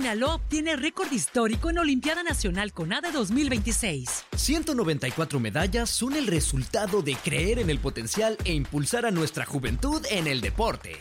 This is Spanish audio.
Sinaloa obtiene récord histórico en Olimpiada Nacional CONADE 2026. 194 medallas son el resultado de creer en el potencial e impulsar a nuestra juventud en el deporte.